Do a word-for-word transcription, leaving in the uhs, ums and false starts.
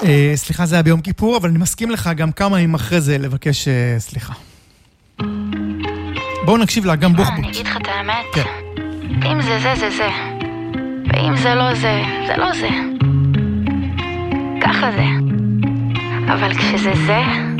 אה, סליחה, זה היה ביום כיפור, אבל אני מסכים לך גם כמה ימים אחרי זה לבקש אה, סליחה. בואו נקשיב לה, גם בוחבוט. אני אגיד לך את האמת. כן. אם זה זה, זה זה. ואם זה לא זה, זה לא זה. ככה זה. אבל כשזה זה...